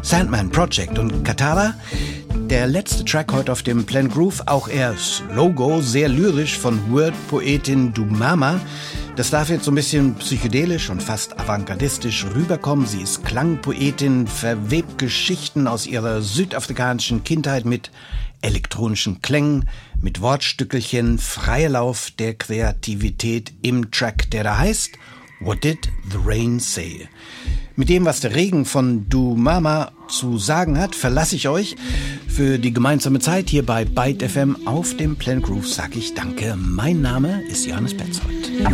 Sandman Project und Katara. Der letzte Track heute auf dem Planet Groove, auch eher Slow-Go, sehr lyrisch von Word-Poetin Dumama. Das darf jetzt so ein bisschen psychedelisch und fast avantgardistisch rüberkommen. Sie ist Klangpoetin, verwebt Geschichten aus ihrer südafrikanischen Kindheit mit elektronischen Klängen, mit Wortstückelchen, freier Lauf der Kreativität im Track, der da heißt What Did the Rain Say? Mit dem, was der Regen von Dumama zu sagen hat, verlasse ich euch. Für die gemeinsame Zeit hier bei Byte FM auf dem Planet Groove sage ich danke. Mein Name ist Johannes Petzold.